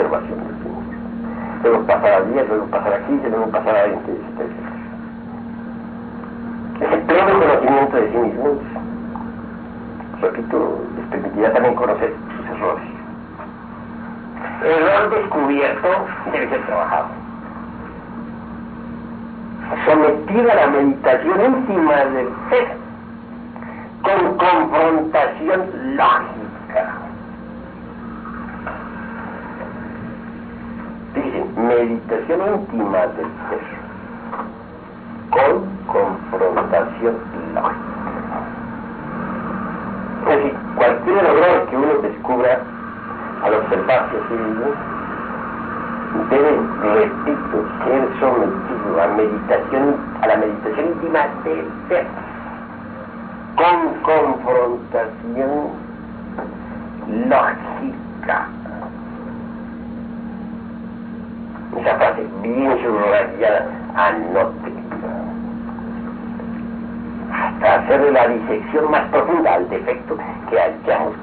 observación del sí mismo. Luego pasar a 10, luego pasar a 15, luego pasar a 20, etc. Ese pleno conocimiento de sí mismo, repito, les permitirá también conocer sus errores. El error descubierto debe ser trabajado. Sometido a la meditación íntima del ser, con confrontación lógica. Dicen, meditación íntima del ser, con confrontación lógica. Es decir, cualquier error que uno descubra al observarse a sí mismo, debe, repito, ser sometido a la meditación íntima del ser, con confrontación lógica. Esa frase bien subrayada, anote, hasta hacer la disección más profunda al defecto que hayamos